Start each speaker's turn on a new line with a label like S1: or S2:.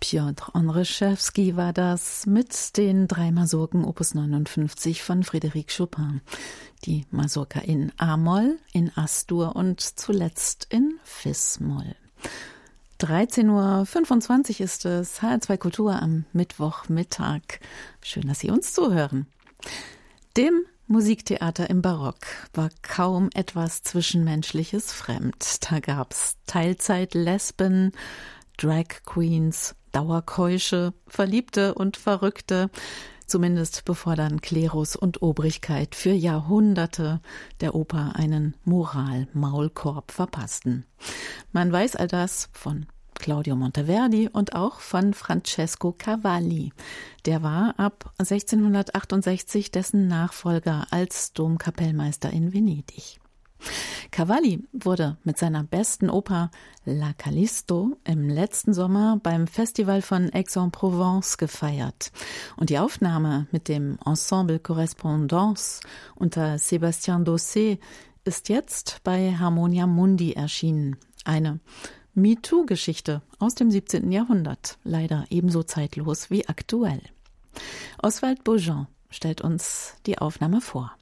S1: Pjotr Ondrzejewski war das mit den 3 Masurken Opus 59 von Frédéric Chopin. Die Masurka in A-Moll, in As-Dur und zuletzt in Fis-Moll. 13.25 Uhr ist es, HR2 Kultur am Mittwochmittag. Schön, dass Sie uns zuhören. Dem Musiktheater im Barock war kaum etwas Zwischenmenschliches fremd. Da gab's Teilzeit-Lesben, Drag Queens, Dauerkeusche, Verliebte und Verrückte, zumindest bevor dann Klerus und Obrigkeit für Jahrhunderte der Oper einen Moral-Maulkorb verpassten. Man weiß all das von Claudio Monteverdi und auch von Francesco Cavalli. Der war ab 1668 dessen Nachfolger als Domkapellmeister in Venedig. Cavalli wurde mit seiner besten Oper La Callisto im letzten Sommer beim Festival von Aix-en-Provence gefeiert. Und die Aufnahme mit dem Ensemble Correspondance unter Sébastien Dossé ist jetzt bei Harmonia Mundi erschienen. Eine MeToo-Geschichte aus dem 17. Jahrhundert, leider ebenso zeitlos wie aktuell. Oswald Bojean stellt uns die Aufnahme vor.